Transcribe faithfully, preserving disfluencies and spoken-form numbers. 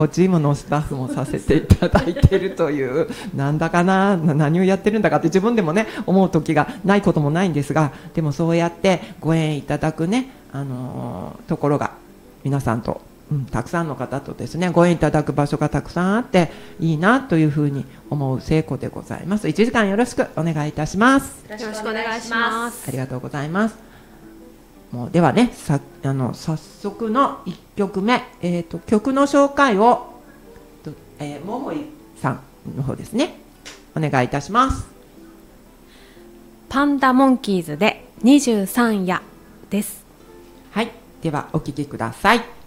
チームのスタッフもさせていただいているというなんだかな、何をやってるんだかって自分でもね思う時がないこともないんですが、でもそうやってご縁いただくね、あのー、ところが皆さんと、うん、たくさんの方とですねご縁いただく場所がたくさんあっていいなというふうに思う聖子でございます。いちじかんよろしくお願いいたします。 よろしくお願いします。 ありがとうございます。もうではね、さあの早速のいっきょくめ、えー、と曲の紹介を、えー、桃井さんの方ですね、お願いいたします。 パンダモンキーズでにじゅうさん夜です。 はい、ではお聴きください。